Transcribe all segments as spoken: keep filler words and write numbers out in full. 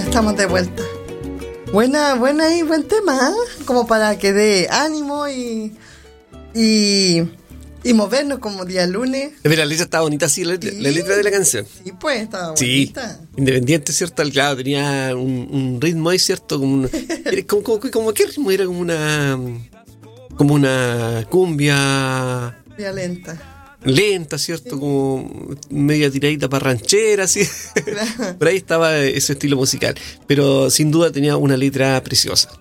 Estamos de vuelta. Buena, buena y buen tema, ¿eh? Como para que dé ánimo y, y, y movernos como día lunes. Pero la letra estaba bonita, sí, la, sí, la letra de la canción. Sí, pues, estaba sí, bonita. Independiente, ¿cierto? Claro, tenía un, un ritmo ahí, ¿cierto? Como, un, como, como, como, ¿qué ritmo? Era como una, como una cumbia... Cumbia lenta. Lenta, ¿cierto? Como media tiradita para ranchera, así. Claro. Por ahí estaba ese estilo musical. Pero sin duda tenía una letra preciosa.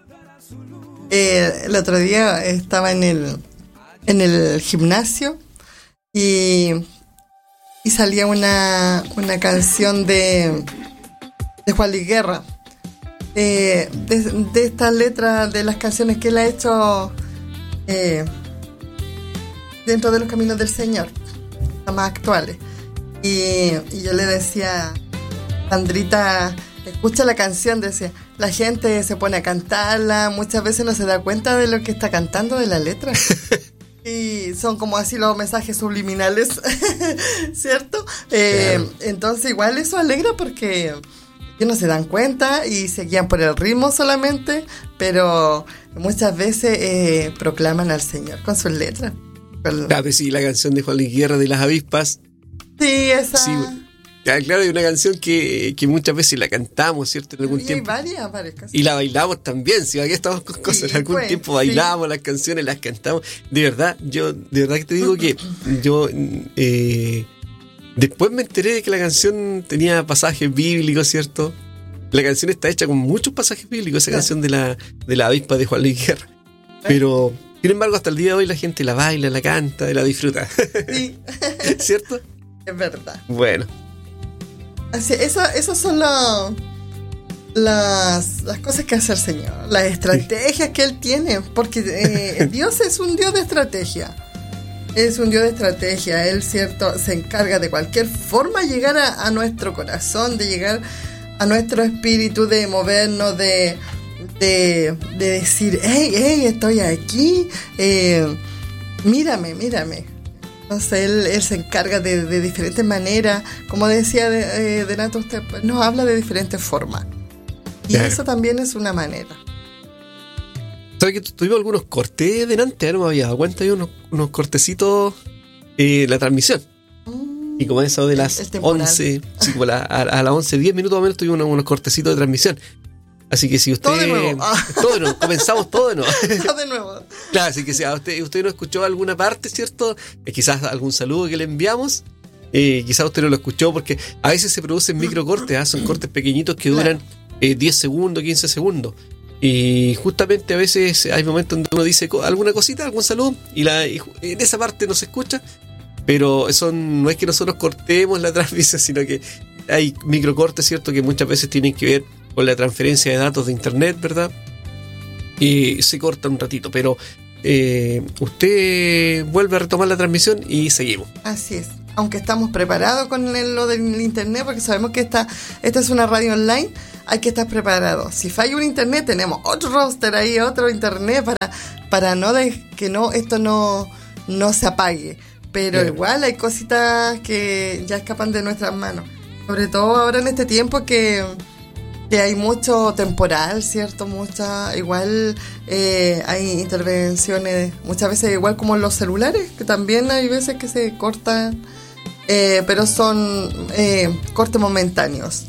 Eh, el otro día estaba en el, en el gimnasio y, y salía una, una canción de, de Juan Luis Guerra. Eh, de, de estas letras de las canciones que él ha hecho... Eh, dentro de los caminos del Señor, las más actuales. Y, y yo le decía, Sandrita, escucha la canción, decía, la gente se pone a cantarla, muchas veces no se da cuenta de lo que está cantando, de la letra. Y son como así los mensajes subliminales, ¿cierto? Eh, claro. Entonces igual eso alegra porque ellos no se dan cuenta y se guían por el ritmo solamente, pero muchas veces eh, proclaman al Señor con sus letras. Claro, sí, la canción de Juan Luis Guerra de las avispas. Sí, esa. Sí, claro, hay una canción que, que muchas veces la cantamos, ¿cierto? En algún y tiempo. Hay varias, varias canciones. Y la bailamos también, si aquí estamos con cosas. Sí, en algún pues, tiempo bailamos sí. Las canciones, las cantamos. De verdad, yo, de verdad que te digo que yo eh, después me enteré de que la canción tenía pasajes bíblicos, ¿cierto? La canción está hecha con muchos pasajes bíblicos, esa claro. canción de la, de la avispa de Juan Luis Guerra. Pero... Sin embargo, hasta el día de hoy la gente la baila, la canta y la disfruta. Sí. ¿Cierto? Es verdad. Bueno. Así, eso, esas son lo, las, las cosas que hace el Señor, las estrategias sí. que Él tiene, porque eh, Dios es un Dios de estrategia. Es un Dios de estrategia. Él, cierto, se encarga de cualquier forma llegar a, a nuestro corazón, de llegar a nuestro espíritu, de movernos, de... De, de decir, hey, hey, estoy aquí, eh, mírame, mírame. Entonces él, él se encarga de, de diferentes maneras, como decía de, eh, delante usted, nos habla de diferentes formas. Y claro. Eso también es una manera. ¿Sabes que tuvimos algunos cortes delante? No me había dado cuenta, hay unos, unos cortecitos en eh, la transmisión. Mm, y como eso de las once, sí, como la, a, a las once, diez minutos más o menos tuvimos unos, unos cortecitos de transmisión. Así que si usted... Todo de nuevo. Ah. Todo de nuevo. Comenzamos todo de nuevo. Todo de nuevo. Claro, así que si usted, usted no escuchó alguna parte, ¿cierto? Eh, quizás algún saludo que le enviamos. Eh, quizás usted no lo escuchó porque a veces se producen microcortes, ¿eh? Son cortes pequeñitos que duran claro. eh, diez segundos, quince segundos. Y justamente a veces hay momentos donde uno dice alguna cosita, algún saludo, y, la, y en esa parte no se escucha. Pero eso no es que nosotros cortemos la transmisión, sino que hay microcortes, ¿cierto? Que muchas veces tienen que ver con la transferencia de datos de internet, ¿verdad? Y se corta un ratito, pero eh, usted vuelve a retomar la transmisión y seguimos. Así es, aunque estamos preparados con el, lo del internet, porque sabemos que esta, esta es una radio online, hay que estar preparados. Si falla un internet, tenemos otro roster ahí, otro internet para, para no de, que no esto no, no se apague. Pero Bien. Igual hay cositas que ya escapan de nuestras manos. Sobre todo ahora en este tiempo que... que hay mucho temporal, ¿cierto? Mucha, igual eh, hay intervenciones, muchas veces igual como en los celulares, que también hay veces que se cortan, eh, pero son eh, cortes momentáneos.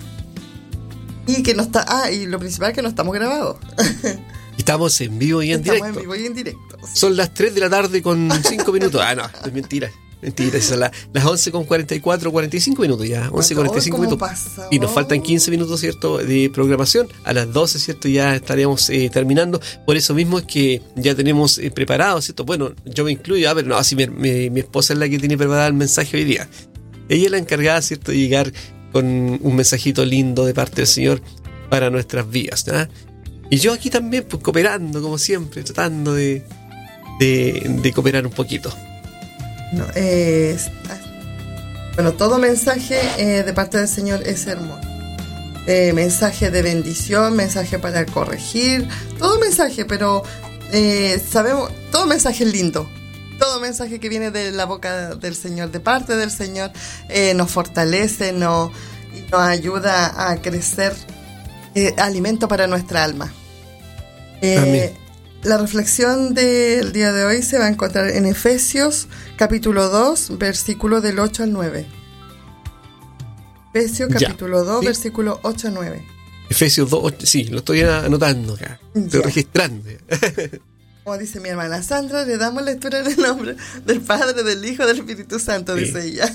Y que no está, ah, y lo principal es que no estamos grabados. Estamos en vivo y en estamos directo. Estamos en vivo y en directo. Son las tres de la tarde con cinco minutos. Ah, no, es mentira. Mentira, son las, las once con cuarenta y cuatro, cuarenta y cinco minutos ya. once cuarenta y cinco minutos. Pasó? Y nos faltan quince minutos, ¿cierto? De programación. A las doce, ¿cierto? Ya estaremos eh, terminando. Por eso mismo es que ya tenemos eh, preparado, ¿cierto? Bueno, yo me incluyo, ah, pero no, así mi, mi, mi esposa es la que tiene preparado el mensaje hoy día. Ella es la encargada, ¿cierto? De llegar con un mensajito lindo de parte del Señor para nuestras vidas, ¿no? Y yo aquí también, pues cooperando, como siempre, tratando de, de, de cooperar un poquito. No, eh, bueno, todo mensaje eh, de parte del Señor es hermoso. Eh, mensaje de bendición, mensaje para corregir, todo mensaje, pero eh, sabemos, todo mensaje es lindo. Todo mensaje que viene de la boca del Señor, de parte del Señor, eh, nos fortalece, nos, nos ayuda a crecer eh, alimento para nuestra alma. Eh, Amén. La reflexión del día de hoy se va a encontrar en Efesios capítulo dos, versículo del ocho al nueve. Efesios capítulo ya. dos, ¿sí? Versículo ocho al nueve. Efesios dos, ocho, sí, lo estoy anotando acá. Estoy ya. registrando. Como dice mi hermana Sandra, le damos lectura en el nombre del Padre, del Hijo, del Espíritu Santo, sí. dice ella.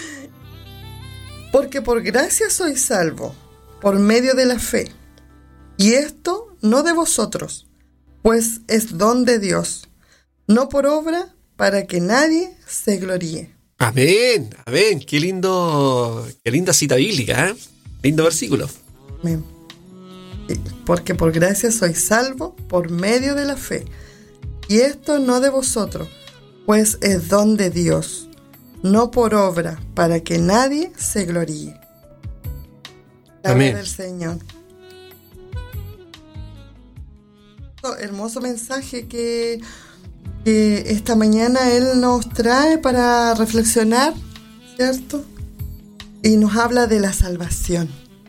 Porque por gracia sois salvo, por medio de la fe. Y esto no de vosotros, pues es don de Dios, no por obra, para que nadie se gloríe. Amén, amén. Qué lindo, qué linda cita bíblica, ¿eh? Lindo versículo. Amén. Porque por gracia sois salvo por medio de la fe. Y esto no de vosotros, pues es don de Dios, no por obra, para que nadie se gloríe. Amén. Del Señor. Hermoso mensaje que, que esta mañana Él nos trae para reflexionar, ¿cierto? Y nos habla de la salvación.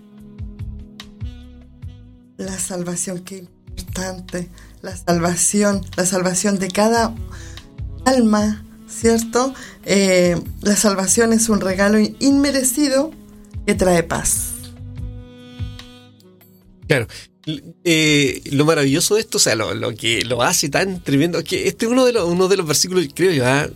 La salvación, qué importante. La salvación, la salvación de cada alma, ¿cierto? Eh, la salvación es un regalo inmerecido que trae paz. Claro. Eh, lo maravilloso de esto, o sea, lo, lo que lo hace tan tremendo, que este es uno de los, uno de los versículos, creo yo, ¿eh?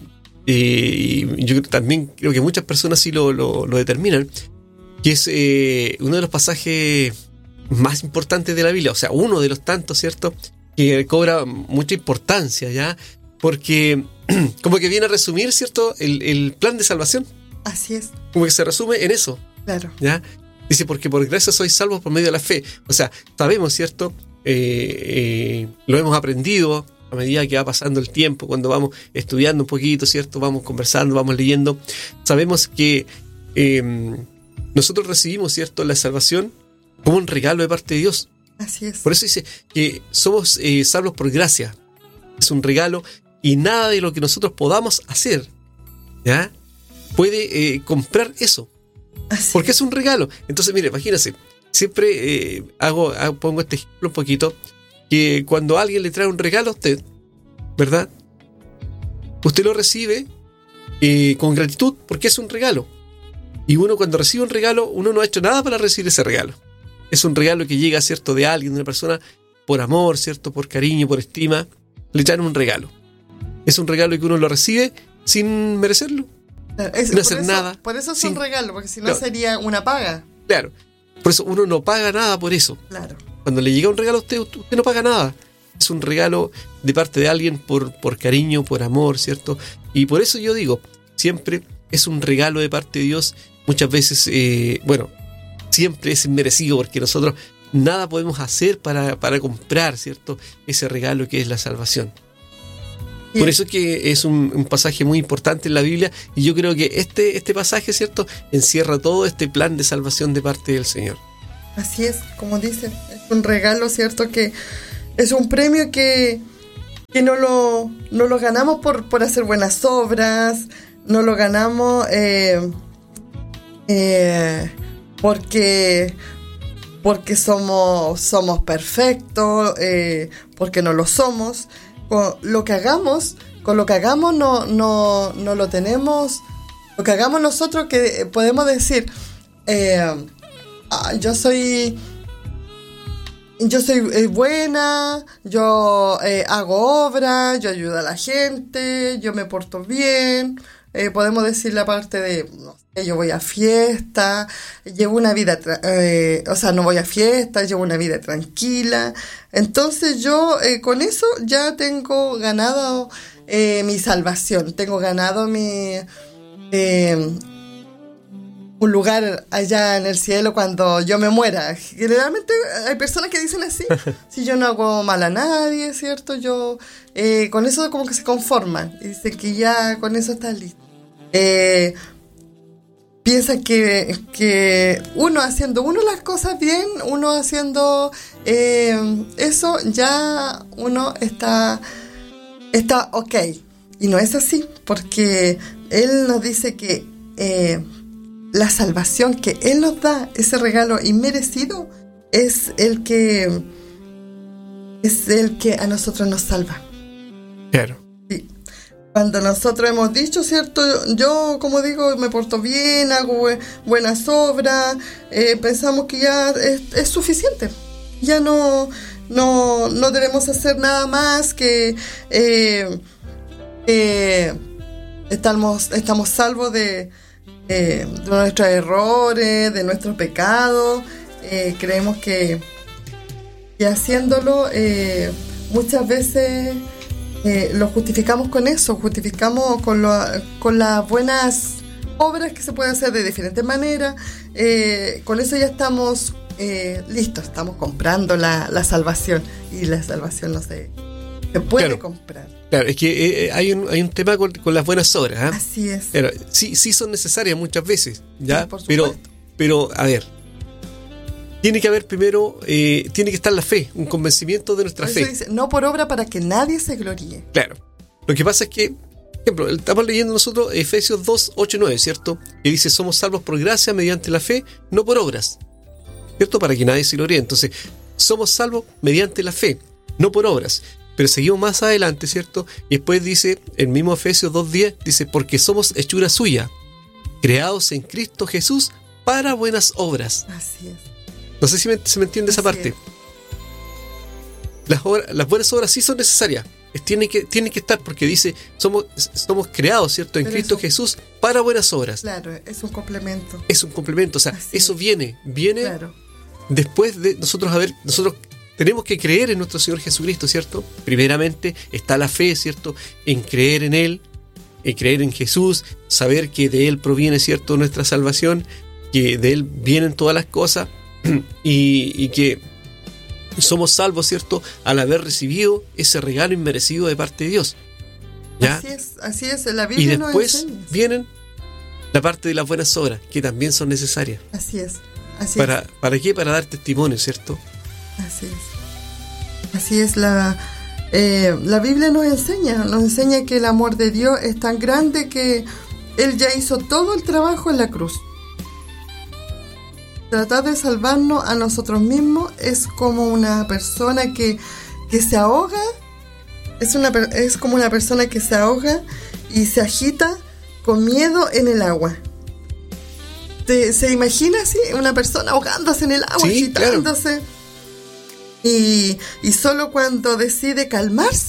Eh, y yo también creo que muchas personas sí lo, lo, lo determinan, que es eh, uno de los pasajes más importantes de la Biblia, o sea, uno de los tantos, ¿cierto?, que cobra mucha importancia, ¿ya? Porque como que viene a resumir, ¿cierto?, el, el plan de salvación. Así es. Como que se resume en eso. Claro. ¿Ya? Dice, porque por gracia sois salvos por medio de la fe. O sea, sabemos, ¿cierto? Eh, eh, lo hemos aprendido a medida que va pasando el tiempo, cuando vamos estudiando un poquito, ¿cierto? Vamos conversando, vamos leyendo. Sabemos que eh, nosotros recibimos, ¿cierto?, la salvación como un regalo de parte de Dios. Así es. Por eso dice que somos eh, salvos por gracia. Es un regalo y nada de lo que nosotros podamos hacer, ¿ya?, puede eh, comprar eso. Así porque es. es un regalo. Entonces, mire, imagínense, siempre eh, hago, hago, pongo este ejemplo un poquito, que cuando alguien le trae un regalo a usted, ¿verdad?, usted lo recibe eh, con gratitud porque es un regalo. Y uno cuando recibe un regalo, uno no ha hecho nada para recibir ese regalo. Es un regalo que llega, ¿cierto?, de alguien, de una persona, por amor, ¿cierto?, por cariño, por estima, le traen un regalo. Es un regalo que uno lo recibe sin merecerlo. Es, no hacer eso, nada. Por eso es sin, un regalo, porque si no claro, sería una paga. Claro. Por eso uno no paga nada por eso. Claro. Cuando le llega un regalo a usted, usted no paga nada. Es un regalo de parte de alguien por, por cariño, por amor, ¿cierto? Y por eso yo digo, siempre es un regalo de parte de Dios. Muchas veces, eh, bueno, siempre es inmerecido porque nosotros nada podemos hacer para, para comprar, ¿cierto?, ese regalo que es la salvación. Por eso es que es un, un pasaje muy importante en la Biblia y yo creo que este, este pasaje, ¿cierto?, encierra todo este plan de salvación de parte del Señor. Así es, como dice, es un regalo, ¿cierto?, que es un premio que, que no, lo, no lo ganamos por, por hacer buenas obras, no lo ganamos eh, eh, porque, porque somos, somos perfectos, eh, porque no lo somos. Con lo que hagamos, con lo que hagamos no, no, no lo tenemos, lo que hagamos nosotros que podemos decir, eh, ah, yo soy, yo soy eh, buena, yo eh, hago obras, yo ayudo a la gente, yo me porto bien, eh, podemos decir la parte de, no sé, yo voy a fiesta, llevo una vida, tra- eh, o sea, no voy a fiesta, llevo una vida tranquila. Entonces yo eh, con eso ya tengo ganado eh, mi salvación, tengo ganado mi eh, un lugar allá en el cielo cuando yo me muera. Generalmente hay personas que dicen así, si yo no hago mal a nadie, ¿cierto? Yo eh, con eso como que se conforman y dicen que ya con eso está listo. Eh, piensan que, que uno haciendo uno las cosas bien, uno haciendo eh, eso, ya uno está, está ok. Y no es así, porque Él nos dice que eh, la salvación que Él nos da, ese regalo inmerecido, es el que es el que a nosotros nos salva. Claro. Sí. Cuando nosotros hemos dicho, ¿cierto? Yo, como digo, me porto bien, hago buenas obras, eh, pensamos que ya es, es suficiente. Ya no, no, no debemos hacer nada más que eh, eh, estamos, estamos salvos de, eh, de nuestros errores, de nuestros pecados. Eh, creemos que, que haciéndolo eh, muchas veces eh, lo justificamos con eso, justificamos con, lo, con las buenas obras que se pueden hacer de diferentes maneras. Eh, con eso ya estamos eh, listos, estamos comprando la, la salvación, y la salvación no se, se puede claro. comprar. Claro, es que eh, hay, un, hay un tema con, con las buenas obras. ¿eh? Así es. Claro, sí, sí son necesarias muchas veces, ¿ya? Sí, por pero, supuesto. pero, a ver, tiene que haber primero, eh, tiene que estar la fe, un convencimiento de nuestra Por fe. eso dice, no por obra para que nadie se gloríe. Claro. Lo que pasa es que, por ejemplo, estamos leyendo nosotros Efesios dos, ocho y nueve, ¿cierto? Que dice, somos salvos por gracia mediante la fe, no por obras, ¿cierto? Para que nadie se gloríe. Entonces, somos salvos mediante la fe, no por obras. Pero seguimos más adelante, ¿cierto? Y después dice, el mismo Efesios dos diez, dice, porque somos hechura suya, creados en Cristo Jesús para buenas obras. Así es. No sé si me, se me entiende esa Así parte. es. Las, obras, las buenas obras sí son necesarias. Es, tienen, que, tienen que estar porque dice, somos, somos creados, ¿cierto? En Pero Cristo eso, Jesús para buenas obras. Claro, es un complemento. Es un complemento. O sea, Así eso es. viene, viene Claro. después de nosotros haber, nosotros tenemos que creer en nuestro Señor Jesucristo, ¿cierto? Primeramente está la fe, ¿cierto? En creer en Él, en creer en Jesús, saber que de Él proviene, ¿cierto? Nuestra salvación, que de Él vienen todas las cosas y, y que somos salvos, ¿cierto? Al haber recibido ese regalo inmerecido de parte de Dios. ¿Ya? Así es, así es. La Y Biblia nos después enseña. vienen la parte de las buenas obras, que también son necesarias. Así es. Así ¿Para, es. ¿Para qué? Para dar testimonio, ¿cierto? Así es. Así es. La, eh, la Biblia nos enseña, nos enseña que el amor de Dios es tan grande que Él ya hizo todo el trabajo en la cruz. Tratar de salvarnos a nosotros mismos es como una persona que, que se ahoga, es, una, es como una persona que se ahoga y se agita con miedo en el agua. ¿Te, ¿Se imagina así? Una persona ahogándose en el agua, Sí, agitándose. Claro. Y, y solo cuando decide calmarse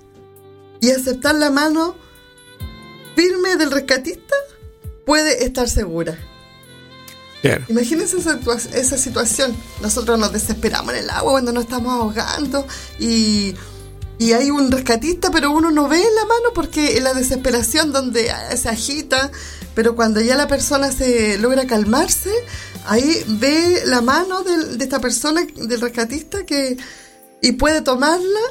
y aceptar la mano firme del rescatista, puede estar segura. Claro. Imagínense esa, esa situación. Nosotros nos desesperamos en el agua cuando nos estamos ahogando y, y hay un rescatista, pero uno no ve la mano porque en la desesperación donde se agita, pero cuando ya la persona se logra calmarse, ahí ve la mano de, de esta persona, del rescatista, que y puede tomarla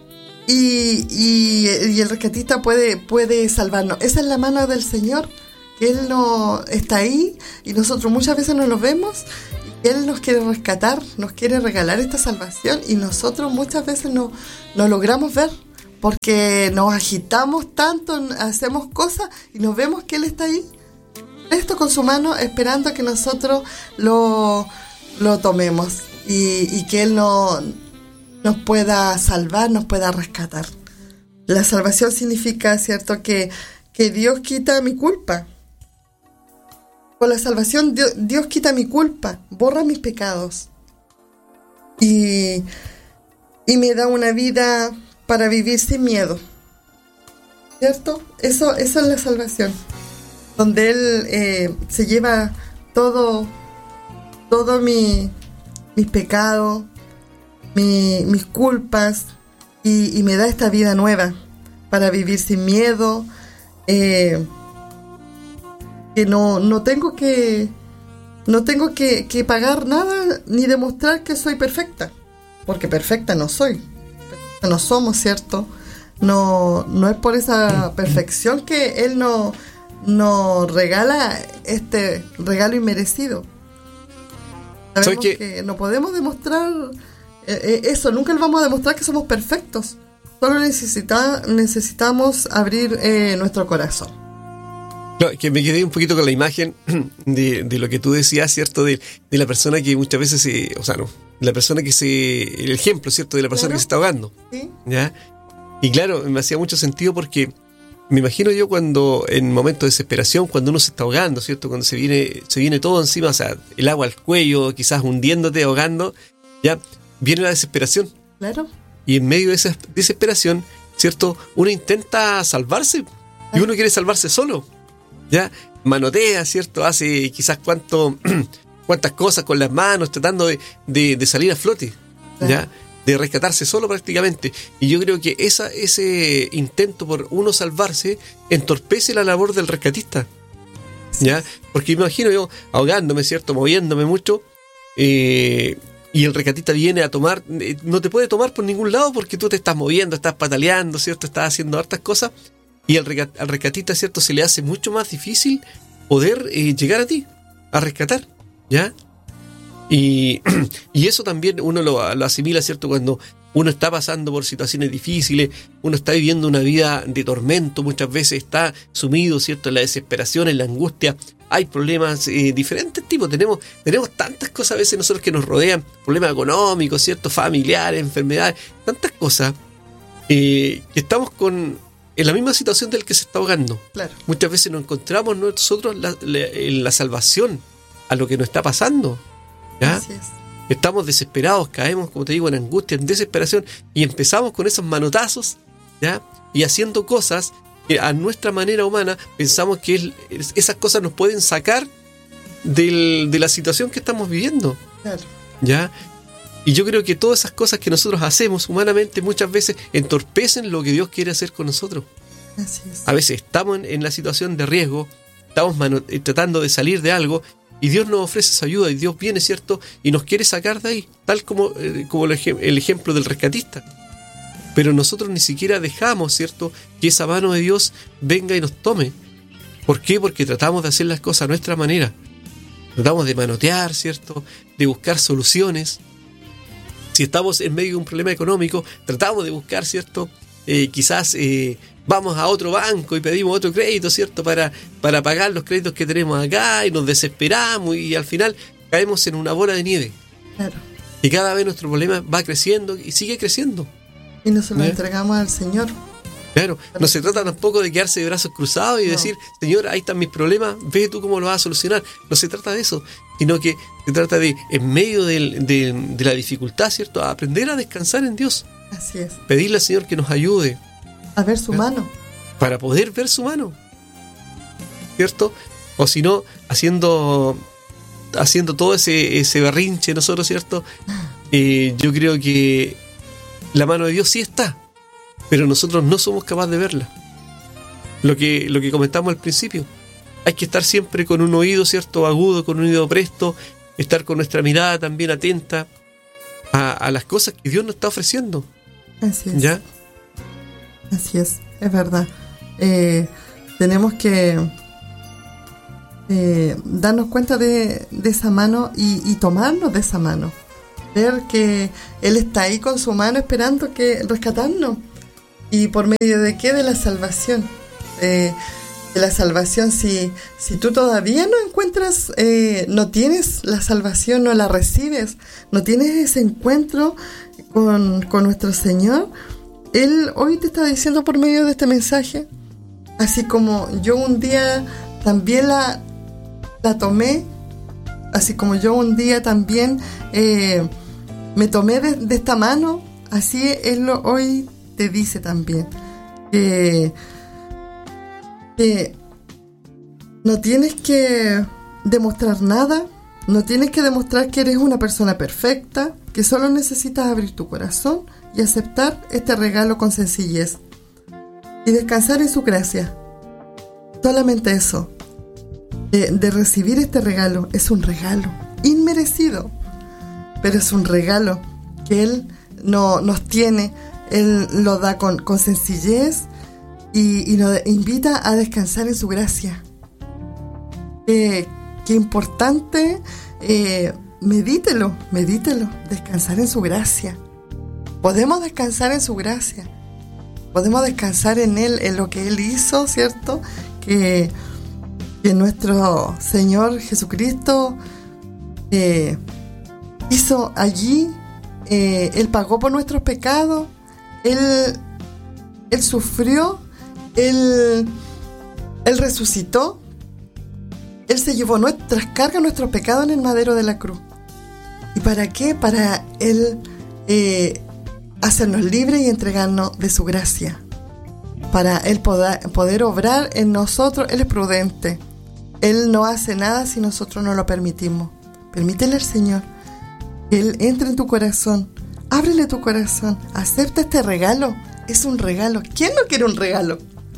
y, y, y el rescatista puede, puede salvarnos. Esa es la mano del Señor, que Él no está ahí y nosotros muchas veces no lo vemos. Él nos quiere rescatar, nos quiere regalar esta salvación y nosotros muchas veces no, no logramos ver porque nos agitamos tanto, hacemos cosas y nos vemos que Él está ahí, esto con su mano, esperando que nosotros lo, lo tomemos y, y que Él no, nos pueda salvar, nos pueda rescatar. La salvación significa, ¿cierto?, que, que Dios quita mi culpa. Con la salvación Dios, Dios quita mi culpa, borra mis pecados y, y me da una vida para vivir sin miedo, ¿cierto? Eso, eso es la salvación, donde Él eh, se lleva todo, todo mi, mis pecados, mi, mis culpas y, y me da esta vida nueva para vivir sin miedo. Eh, que no, no tengo que no tengo que, que pagar nada ni demostrar que soy perfecta, porque perfecta no soy, perfecta no somos, ¿cierto? No, no es por esa perfección que Él nos no regala este regalo inmerecido. Sabemos que... que no podemos demostrar eh, eso, nunca le vamos a demostrar que somos perfectos, solo necesita, necesitamos abrir eh, nuestro corazón. No, que me quedé un poquito con la imagen de, de lo que tú decías, ¿cierto? De, de la persona que muchas veces se... O sea, no. La persona que se... El ejemplo, ¿cierto? De la persona, claro, que se está ahogando. Sí. ¿Ya? Y claro, me hacía mucho sentido porque me imagino yo cuando, en momentos de desesperación, cuando uno se está ahogando, ¿cierto? Cuando se viene, se viene todo encima, o sea, el agua al cuello, quizás hundiéndote, ahogando, ya viene la desesperación. Claro. Y en medio de esa desesperación, ¿cierto? Uno intenta salvarse, claro, y uno quiere salvarse solo. Ya manotea, ¿cierto? Hace quizás cuánto, cuántas cosas con las manos, tratando de, de, de salir a flote, ¿ya? De rescatarse solo prácticamente. Y yo creo que esa, ese intento por uno salvarse entorpece la labor del rescatista, ¿ya? Porque me imagino yo ahogándome, ¿cierto? Moviéndome mucho, eh, y el rescatista viene a tomar, eh, no te puede tomar por ningún lado porque tú te estás moviendo, estás pataleando, ¿cierto? Estás haciendo hartas cosas. Y al, al rescatista, ¿cierto? Se le hace mucho más difícil poder eh, llegar a ti, a rescatar, ¿ya? Y, y eso también uno lo, lo asimila, ¿cierto? Cuando uno está pasando por situaciones difíciles, uno está viviendo una vida de tormento, muchas veces está sumido, ¿cierto? En la desesperación, en la angustia. Hay problemas eh, diferentes tipos. Tenemos, tenemos tantas cosas a veces nosotros que nos rodean, problemas económicos, ¿cierto? Familiares, enfermedades, tantas cosas eh, que estamos con... en la misma situación del que se está ahogando. Claro. Muchas veces nos encontramos nosotros la, la, en la salvación a lo que nos está pasando, ¿ya? Así es. Estamos desesperados, caemos, como te digo, en angustia, en desesperación, y empezamos con esos manotazos, ¿ya? Y haciendo cosas que a nuestra manera humana pensamos que es, es, esas cosas nos pueden sacar del, de la situación que estamos viviendo. Claro. ¿Ya? Y yo creo que todas esas cosas que nosotros hacemos humanamente muchas veces entorpecen lo que Dios quiere hacer con nosotros. Así es. A veces estamos en, en la situación de riesgo, estamos mano, tratando de salir de algo, y Dios nos ofrece esa ayuda, y Dios viene, ¿cierto? Y nos quiere sacar de ahí, tal como, eh, como el, el ejemplo del rescatista. Pero nosotros ni siquiera dejamos, ¿cierto?, que esa mano de Dios venga y nos tome. ¿Por qué? Porque tratamos de hacer las cosas a nuestra manera. Tratamos de manotear, ¿cierto?, de buscar soluciones. Si estamos en medio de un problema económico, tratamos de buscar, ¿cierto? Eh, quizás eh, vamos a otro banco y pedimos otro crédito, ¿cierto? Para, para pagar los créditos que tenemos acá, y nos desesperamos y al final caemos en una bola de nieve. Claro. Y cada vez nuestro problema va creciendo y sigue creciendo. Y nos lo ¿Eh? entregamos al Señor. Claro, no se trata tampoco de quedarse de brazos cruzados y no. decir, Señor, ahí están mis problemas, ve tú cómo lo vas a solucionar. No se trata de eso, sino que se trata de, en medio de, de, de la dificultad, ¿cierto?, a aprender a descansar en Dios. Así es. Pedirle al Señor que nos ayude a ver su ¿eh? mano. Para poder ver su mano, ¿cierto? O si no, haciendo, haciendo todo ese, ese berrinche nosotros, ¿cierto? Eh, yo creo que la mano de Dios sí está, pero nosotros no somos capaces de verla. Lo que, lo que comentamos al principio. Hay que estar siempre con un oído, ¿cierto?, agudo, con un oído presto, estar con nuestra mirada también atenta a, a las cosas que Dios nos está ofreciendo. Así es. ¿Ya? Así es, es verdad. Eh, tenemos que eh, darnos cuenta de, de esa mano y, y tomarnos de esa mano. Ver que Él está ahí con su mano esperando que rescatarnos. ¿Y por medio de qué? De la salvación. Eh, de la salvación, si, si tú todavía no encuentras, eh, no tienes la salvación, no la recibes, no tienes ese encuentro con, con nuestro Señor, Él hoy te está diciendo por medio de este mensaje, así como yo un día también la, la tomé, así como yo un día también eh, me tomé de, de esta mano, así Él lo, hoy te dice también que, que no tienes que demostrar nada, no tienes que demostrar que eres una persona perfecta, que solo necesitas abrir tu corazón y aceptar este regalo con sencillez y descansar en su gracia. Solamente eso, de, de recibir este regalo, es un regalo inmerecido, pero es un regalo que Él no, nos tiene. Él lo da con, con sencillez y, y nos invita a descansar en su gracia. Eh, qué importante, eh, medítelo, medítelo, descansar en su gracia. Podemos descansar en su gracia, podemos descansar en Él, en lo que Él hizo, ¿cierto? Que, que nuestro Señor Jesucristo eh, hizo allí. Eh, él pagó por nuestros pecados, Él, él sufrió, él, él resucitó, Él se llevó nuestras cargas, nuestros pecados en el madero de la cruz. ¿Y para qué? Para Él eh, hacernos libres y entregarnos de su gracia. Para Él poder, poder obrar en nosotros. Él es prudente. Él no hace nada si nosotros no lo permitimos. Permítele al Señor que Él entre en tu corazón. Ábrele tu corazón. Acepta este regalo. Es un regalo. ¿Quién no quiere un regalo?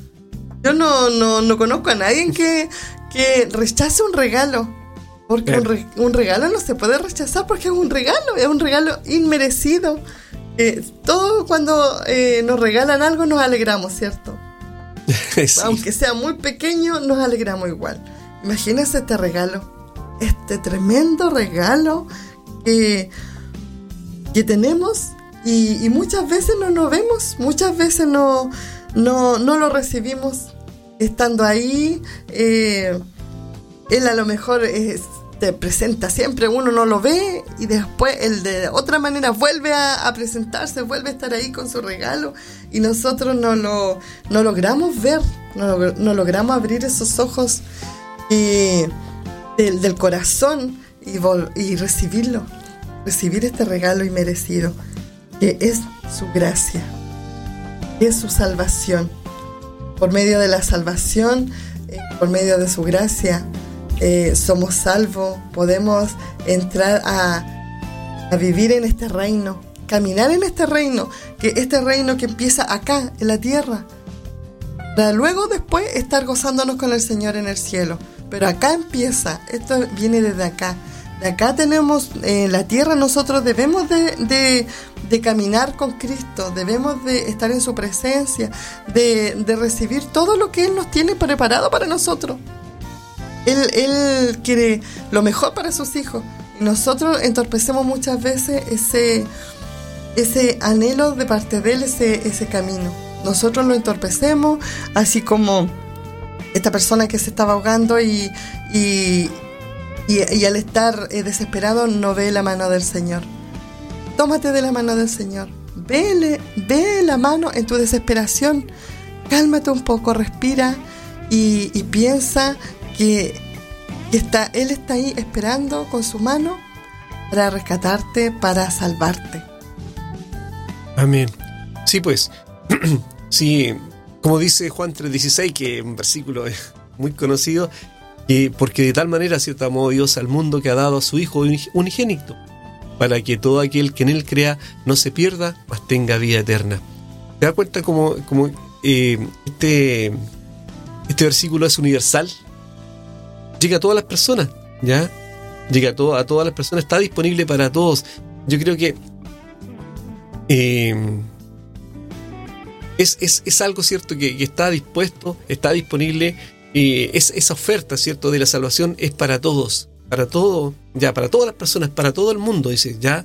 Yo no, no, no conozco a nadie que, que rechace un regalo. Porque un, re, un regalo no se puede rechazar porque es un regalo. Es un regalo inmerecido. Eh, todos cuando eh, nos regalan algo nos alegramos, ¿cierto? Sí. Aunque sea muy pequeño, nos alegramos igual. Imagínense este regalo. Este tremendo regalo que, que tenemos y, y muchas veces no nos vemos, muchas veces no, no, no lo recibimos estando ahí. Eh, él a lo mejor es, te presenta siempre, uno no lo ve y después él de otra manera vuelve a, a presentarse, vuelve a estar ahí con su regalo y nosotros no lo no logramos ver, no, no logramos abrir esos ojos eh, del, del corazón y, vol- y recibirlo, recibir este regalo inmerecido, que es su gracia, que es su salvación. Por medio de la salvación, eh, por medio de su gracia, eh, somos salvos, podemos entrar a, a vivir en este reino, caminar en este reino, que este reino que empieza acá, en la tierra, para luego después estar gozándonos con el Señor en el cielo. Pero acá empieza, esto viene desde acá. De acá tenemos eh, la tierra, nosotros debemos de, de, de caminar con Cristo, debemos de estar en su presencia, de, de recibir todo lo que Él nos tiene preparado para nosotros. Él, Él quiere lo mejor para sus hijos y nosotros entorpecemos muchas veces ese, ese anhelo de parte de Él, ese, ese camino. Nosotros lo entorpecemos, así como esta persona que se estaba ahogando y... y Y, y al estar eh, desesperado no ve la mano del Señor. Tómate de la mano del Señor. Vele, ve la mano en tu desesperación. Cálmate un poco, respira y, y piensa que, que está, Él está ahí esperando con su mano para rescatarte, para salvarte. Amén. Sí, pues, sí, como dice Juan tres dieciséis, que es un versículo muy conocido, que porque de tal manera, cierto, amó Dios al mundo que ha dado a su Hijo unigénito, para que todo aquel que en Él crea no se pierda, mas tenga vida eterna. ¿Te das cuenta cómo, cómo eh, este, este versículo es universal? Llega a todas las personas, ¿ya? Llega a, to- a todas las personas, está disponible para todos. Yo creo que eh, es, es, es algo, cierto, que, que está dispuesto, está disponible. Y es, esa oferta, cierto, de la salvación es para todos, para todo, ya, para todas las personas, para todo el mundo, dice, ya.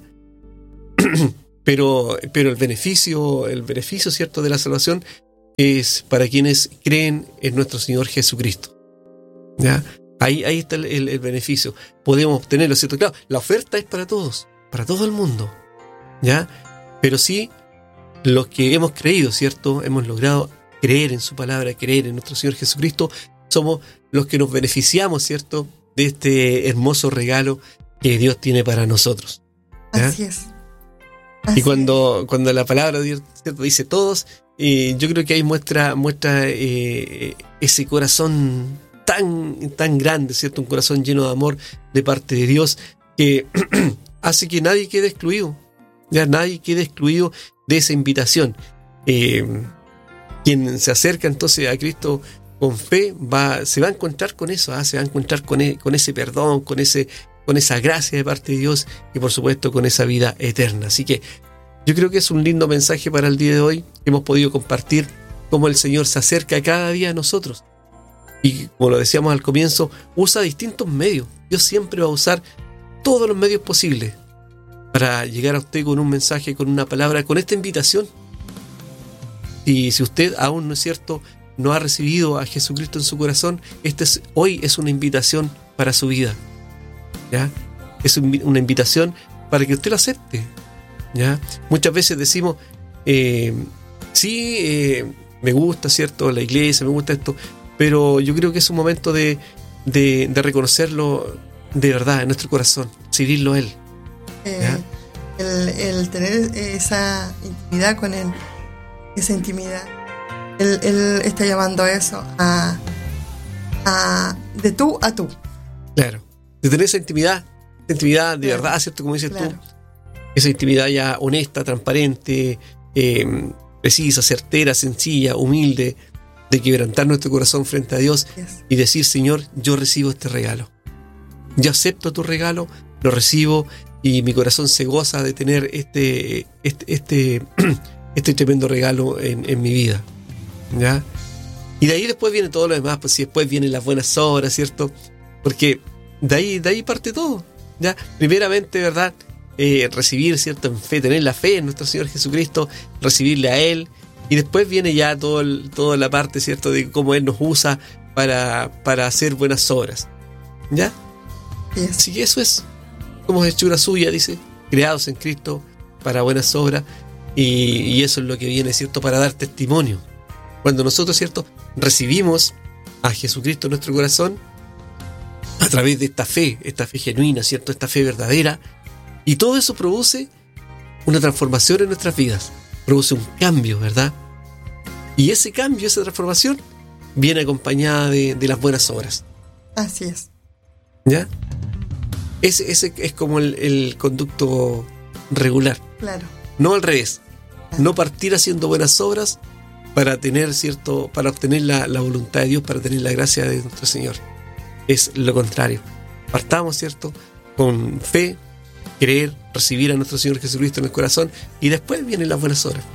pero, pero el beneficio, el beneficio, cierto, de la salvación es para quienes creen en nuestro Señor Jesucristo. Ya, ahí, ahí está el, el, el beneficio. Podemos obtenerlo, cierto. Claro, la oferta es para todos, para todo el mundo, ya. Pero sí, los que hemos creído, cierto, hemos logrado creer en su palabra, creer en nuestro Señor Jesucristo, somos los que nos beneficiamos, ¿cierto?, de este hermoso regalo que Dios tiene para nosotros. ¿Ya? Así es. Así y cuando, cuando la palabra de Dios, ¿cierto?, dice todos, eh, yo creo que ahí muestra, muestra eh, ese corazón tan, tan grande, ¿cierto?, un corazón lleno de amor de parte de Dios que hace que nadie quede excluido, ya nadie quede excluido de esa invitación. Eh, quien se acerca entonces a Cristo con fe va, se va a encontrar con eso, ¿eh? se va a encontrar con, e, con ese perdón, con, ese, con esa gracia de parte de Dios y por supuesto con esa vida eterna. Así que yo creo que es un lindo mensaje para el día de hoy. Hemos podido compartir cómo el Señor se acerca cada día a nosotros. Y como lo decíamos al comienzo, usa distintos medios. Dios siempre va a usar todos los medios posibles para llegar a usted con un mensaje, con una palabra, con esta invitación. Y si usted aún no es cierto, no ha recibido a Jesucristo en su corazón, este es, hoy es una invitación para su vida, ¿ya? Es un, una invitación para que usted lo acepte, ¿ya? Muchas veces decimos, eh, sí, eh, me gusta, ¿cierto?, la iglesia, me gusta esto, pero yo creo que es un momento de, de, de reconocerlo de verdad en nuestro corazón, seguirlo a Él. Eh, el, el tener esa intimidad con Él, esa intimidad, Él, él está llamando a eso, a, a de tú a tú. Claro, de tener esa intimidad, esa intimidad de claro. verdad, ¿cierto? Como dices claro. tú, esa intimidad ya honesta, transparente, eh, precisa, certera, sencilla, humilde, de quebrantar nuestro corazón frente a Dios Yes. y decir, Señor, yo recibo este regalo. Yo acepto tu regalo, lo recibo y mi corazón se goza de tener este, este, este, este tremendo regalo en, en mi vida, ¿ya? Y de ahí después viene todo lo demás, pues si después vienen las buenas obras, ¿cierto? Porque de ahí, de ahí parte todo, ¿ya? Primeramente, ¿verdad? Eh, recibir, ¿cierto? En fe, tener la fe en nuestro Señor Jesucristo, recibirle a Él, y después viene ya todo el, toda la parte, ¿cierto?, de cómo Él nos usa para, para hacer buenas obras, ¿ya? Yes. Así que eso es, como hechura suya, dice, creados en Cristo para buenas obras, y, y eso es lo que viene, ¿cierto?, para dar testimonio. Cuando nosotros, ¿cierto?, recibimos a Jesucristo en nuestro corazón, a través de esta fe, esta fe genuina, ¿cierto?, esta fe verdadera, y todo eso produce una transformación en nuestras vidas, produce un cambio, ¿verdad? Y ese cambio, esa transformación, viene acompañada de, de las buenas obras. Así es. ¿Ya? Ese, ese es como el, el conducto regular. Claro. No al revés. No partir haciendo buenas obras para tener, ¿cierto?, para obtener la, la voluntad de Dios, para tener la gracia de nuestro Señor. Es lo contrario. Partamos, ¿cierto?, con fe, creer, recibir a nuestro Señor Jesucristo en el corazón, y después vienen las buenas obras.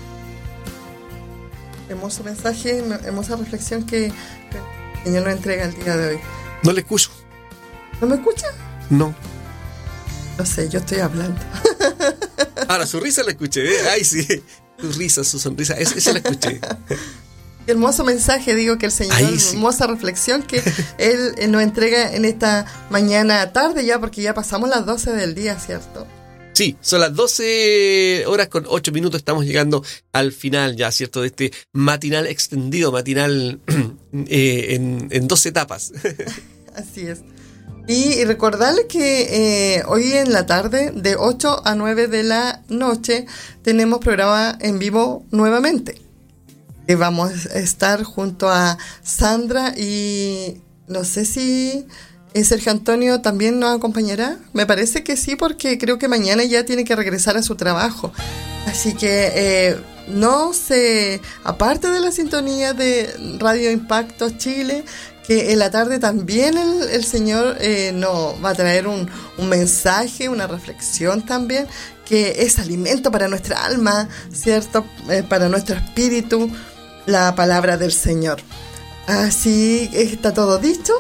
Hermoso mensaje, hermosa reflexión que el Señor nos entrega el día de hoy. No le escucho. ¿No me escucha? No. No sé, yo estoy hablando. Ahora, su risa la escuché, ¿eh? Ay, sí. Su risa, su sonrisa, esa, esa la escuché. Hermoso mensaje, digo, que el Señor, Ahí sí. hermosa reflexión que Él, Él nos entrega en esta mañana tarde ya, porque ya pasamos las doce del día, ¿cierto? Sí, son las doce horas con ocho minutos, estamos llegando al final ya, ¿cierto?, de este matinal extendido, matinal eh, en, en dos etapas. Así es. Y, y recordarles que eh, hoy en la tarde, de ocho a nueve de la noche, tenemos programa en vivo nuevamente. Eh, vamos a estar junto a Sandra y no sé si eh, Sergio Antonio también nos acompañará. Me parece que sí, porque creo que mañana ya tiene que regresar a su trabajo. Así que eh, no se aparte de la sintonía de Radio Impacto Chile, que en la tarde también el, el Señor eh, nos va a traer un, un mensaje, una reflexión también, que es alimento para nuestra alma, ¿cierto? Eh, para nuestro espíritu, la palabra del Señor. Así está todo dicho.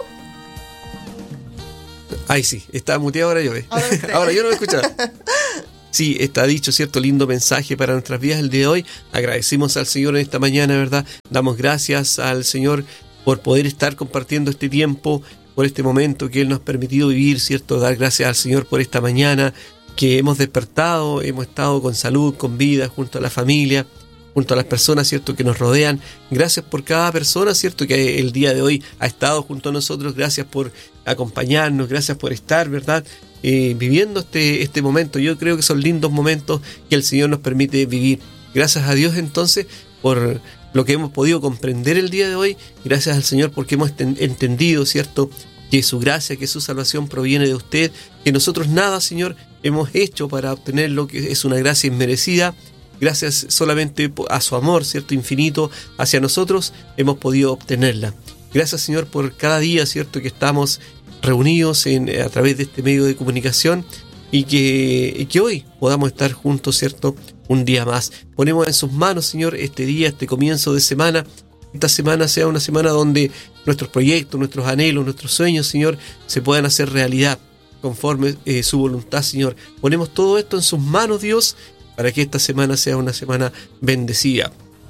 Ay, sí, está muteado ahora yo. ¿eh? Ahora, ahora yo no lo escuchaba. Sí, está dicho, cierto, lindo mensaje para nuestras vidas el día de hoy. Agradecimos al Señor en esta mañana, ¿verdad? Damos gracias al Señor por poder estar compartiendo este tiempo, por este momento que Él nos ha permitido vivir, ¿cierto? Dar gracias al Señor por esta mañana que hemos despertado, hemos estado con salud, con vida, junto a la familia, junto a las personas, ¿cierto?, que nos rodean. Gracias por cada persona, ¿cierto?, que el día de hoy ha estado junto a nosotros. Gracias por acompañarnos, gracias por estar, ¿verdad?, eh, viviendo este, este momento. Yo creo que son lindos momentos que el Señor nos permite vivir. Gracias a Dios, entonces, por lo que hemos podido comprender el día de hoy. Gracias al Señor porque hemos entendido, ¿cierto?, que su gracia, que su salvación proviene de usted, que nosotros nada, Señor, hemos hecho para obtener lo que es una gracia inmerecida. Gracias solamente a su amor, ¿cierto?, infinito hacia nosotros, hemos podido obtenerla. Gracias, Señor, por cada día, ¿cierto?, que estamos reunidos en, a través de este medio de comunicación, y que, y que hoy podamos estar juntos, ¿cierto?, un día más. Ponemos en sus manos, Señor, este día, este comienzo de semana. Esta semana sea una semana donde nuestros proyectos, nuestros anhelos, nuestros sueños, Señor, se puedan hacer realidad conforme eh, su voluntad, Señor. Ponemos todo esto en sus manos, Dios, para que esta semana sea una semana bendecida.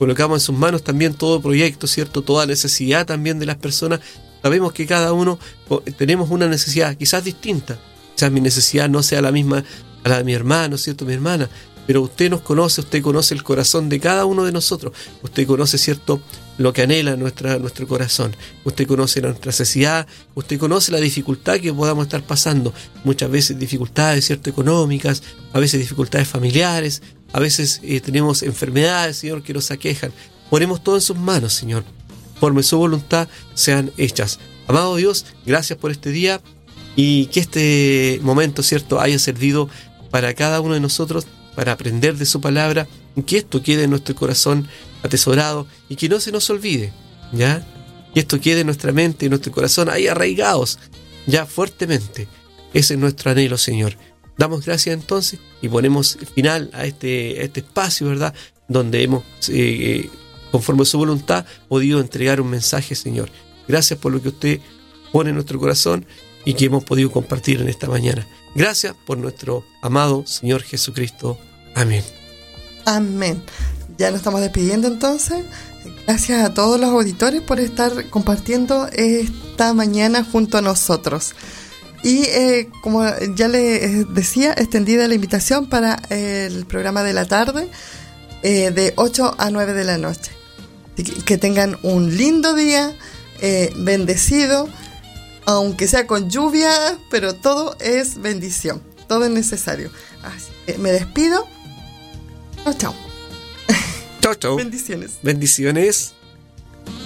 colocamos en sus manos también todo proyecto, ¿cierto? Toda necesidad también de las personas. Sabemos que cada uno tenemos una necesidad quizás distinta. Quizás mi necesidad no sea la misma a la de mi hermano, ¿cierto? Mi hermana. Pero usted nos conoce, usted conoce el corazón de cada uno de nosotros. Usted conoce, ¿cierto?, lo que anhela nuestra, nuestro corazón. Usted conoce nuestra necesidad, usted conoce la dificultad que podamos estar pasando. Muchas veces dificultades, ¿cierto?, económicas, a veces dificultades familiares, a veces eh, tenemos enfermedades, Señor, que nos aquejan. Ponemos todo en sus manos, Señor. Conforme su voluntad sean hechas. Amado Dios, gracias por este día y que este momento, ¿cierto?, haya servido para cada uno de nosotros, para aprender de su palabra, y que esto quede en nuestro corazón atesorado y que no se nos olvide, ¿ya? Que esto quede en nuestra mente y en nuestro corazón ahí arraigados, ya fuertemente. Ese es nuestro anhelo, Señor. Damos gracias entonces y ponemos final a este, a este espacio, ¿verdad?, donde hemos, eh, conforme a su voluntad, podido entregar un mensaje, Señor. Gracias por lo que usted pone en nuestro corazón y que hemos podido compartir en esta mañana. Gracias por nuestro amado Señor Jesucristo. Amén. Amén. Ya nos estamos despidiendo entonces. Gracias a todos los auditores por estar compartiendo esta mañana junto a nosotros. Y eh, como ya les decía, extendida la invitación para el programa de la tarde eh, de ocho a nueve de la noche. Que, que tengan un lindo día, eh, bendecido, aunque sea con lluvia, pero todo es bendición, todo es necesario. Así que me despido. Chao, chao. Chao, chao. Bendiciones. Bendiciones.